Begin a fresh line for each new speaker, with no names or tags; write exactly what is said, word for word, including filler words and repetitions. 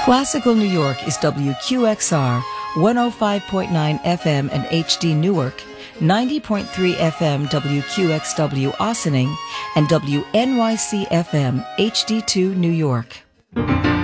Classical New York is W Q X R, one oh five point nine F M and H D Newark, ninety point three F M W Q X W Ossining, and W N Y C F M H D two New York.